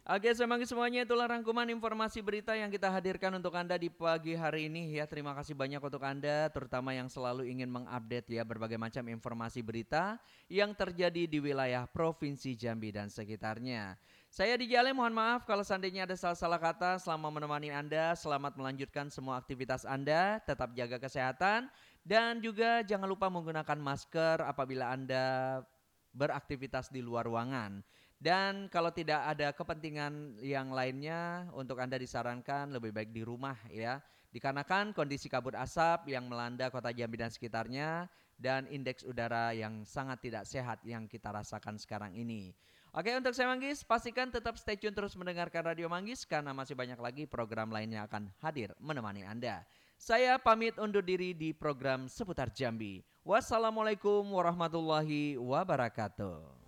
Oke, semanggi semuanya, itulah rangkuman informasi berita yang kita hadirkan untuk Anda di pagi hari ini ya. Terima kasih banyak untuk Anda, terutama yang selalu ingin mengupdate ya berbagai macam informasi berita yang terjadi di wilayah Provinsi Jambi dan sekitarnya. Saya di Jale, mohon maaf kalau seandainya ada salah-salah kata selama menemani Anda. Selamat melanjutkan semua aktivitas Anda, tetap jaga kesehatan dan juga jangan lupa menggunakan masker apabila Anda beraktivitas di luar ruangan. Dan kalau tidak ada kepentingan yang lainnya, untuk Anda disarankan lebih baik di rumah ya. Dikarenakan kondisi kabut asap yang melanda kota Jambi dan sekitarnya dan indeks udara yang sangat tidak sehat yang kita rasakan sekarang ini. Oke, untuk saya Manggis, pastikan tetap stay tune terus mendengarkan Radio Manggis karena masih banyak lagi program lainnya akan hadir menemani Anda. Saya pamit undur diri di program seputar Jambi. Wassalamualaikum warahmatullahi wabarakatuh.